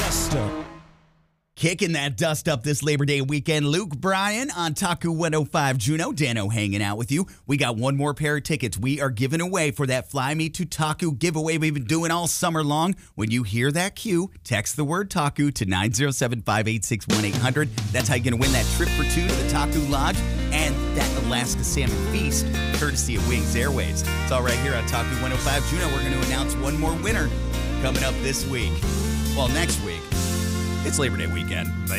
Dust Up. Kicking that dust up this Labor Day weekend. Luke Bryan on Taku 105 Juneau. Dano hanging out with you. We got one more pair of tickets we are giving away for that Fly Me to Taku giveaway we've been doing all summer long. When you hear that cue, text the word Taku to 907-586-1800. That's how you're going to win that trip for two to the Taku Lodge and that Alaska Salmon Feast, courtesy of Wings Airways. It's all right here on Taku 105 Juneau. We're going to announce one more winner coming up this week. Well, next week. It's Labor Day weekend.